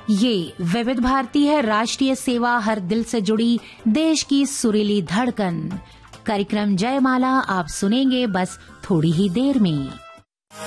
ये विविध भारती है, राष्ट्रीय सेवा हर दिल से जुड़ी देश की सुरीली धड़कन। कार्यक्रम जयमाला आप सुनेंगे बस थोड़ी ही देर में।